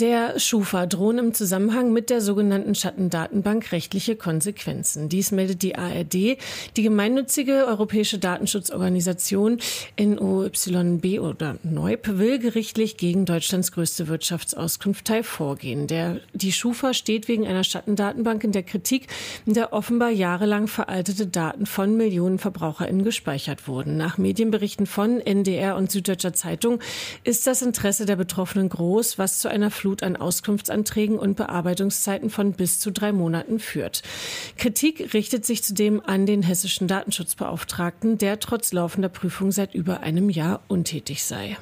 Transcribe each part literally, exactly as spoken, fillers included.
Der Schufa drohen im Zusammenhang mit der sogenannten Schattendatenbank rechtliche Konsequenzen. Dies meldet die A R D. Die gemeinnützige europäische Datenschutzorganisation N O Y B oder N O Y B will gerichtlich gegen Deutschlands größte Wirtschaftsauskunftei vorgehen. Der, die Schufa steht wegen einer Schattendatenbank in der Kritik, in der offenbar jahrelang veraltete Daten von Millionen VerbraucherInnen gespeichert wurden. Nach Medienberichten von N D R und Süddeutscher Zeitung ist das Interesse der Betroffenen groß, was zu einer Flut an Auskunftsanträgen und Bearbeitungszeiten von bis zu drei Monaten führt. Kritik richtet sich zudem an den hessischen Datenschutzbeauftragten, der trotz laufender Prüfung seit über einem Jahr untätig sei.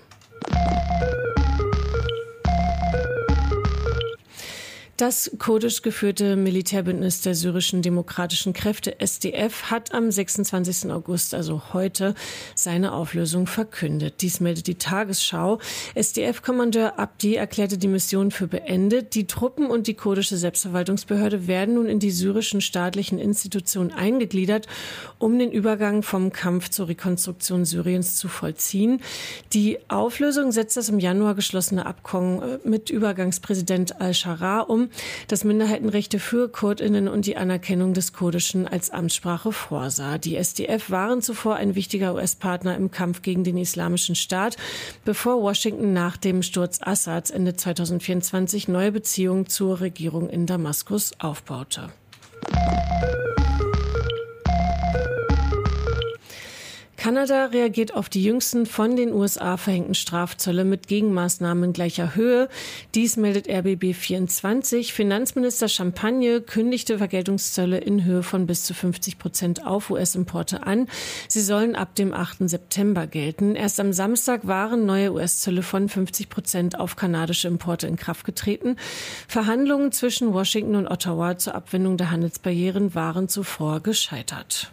Das kurdisch geführte Militärbündnis der syrischen demokratischen Kräfte S D F hat am sechsundzwanzigsten August, also heute, seine Auflösung verkündet. Dies meldet die Tagesschau. S D F-Kommandeur Abdi erklärte die Mission für beendet. Die Truppen und die kurdische Selbstverwaltungsbehörde werden nun in die syrischen staatlichen Institutionen eingegliedert, um den Übergang vom Kampf zur Rekonstruktion Syriens zu vollziehen. Die Auflösung setzt das im Januar geschlossene Abkommen mit Übergangspräsident al-Sharaa um, das Minderheitenrechte für KurdInnen und die Anerkennung des Kurdischen als Amtssprache vorsah. Die S D F waren zuvor ein wichtiger U S-Partner im Kampf gegen den Islamischen Staat, bevor Washington nach dem Sturz Assads Ende zweitausendvierundzwanzig neue Beziehungen zur Regierung in Damaskus aufbaute. Kanada reagiert auf die jüngsten von den U S A verhängten Strafzölle mit Gegenmaßnahmen gleicher Höhe. Dies meldet R B B vierundzwanzig. Finanzminister Champagne kündigte Vergeltungszölle in Höhe von bis zu fünfzig Prozent auf U S-Importe an. Sie sollen ab dem achten September gelten. Erst am Samstag waren neue U S-Zölle von fünfzig Prozent auf kanadische Importe in Kraft getreten. Verhandlungen zwischen Washington und Ottawa zur Abwendung der Handelsbarrieren waren zuvor gescheitert.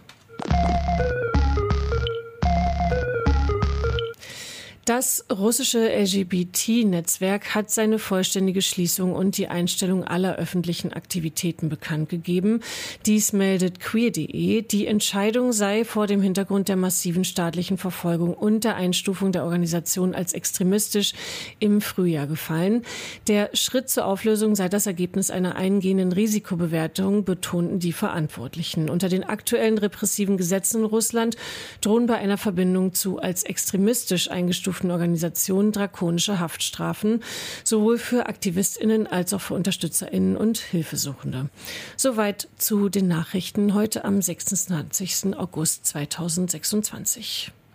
Das russische L G B T-Netzwerk hat seine vollständige Schließung und die Einstellung aller öffentlichen Aktivitäten bekannt gegeben. Dies meldet queer punkt de. Die Entscheidung sei vor dem Hintergrund der massiven staatlichen Verfolgung und der Einstufung der Organisation als extremistisch im Frühjahr gefallen. Der Schritt zur Auflösung sei das Ergebnis einer eingehenden Risikobewertung, betonten die Verantwortlichen. Unter den aktuellen repressiven Gesetzen in Russland drohen bei einer Verbindung zu als extremistisch eingestuften Organisationen drakonische Haftstrafen, sowohl für AktivistInnen als auch für UnterstützerInnen und Hilfesuchende. Soweit zu den Nachrichten heute am sechsundzwanzigsten August zweitausendsechsundzwanzig.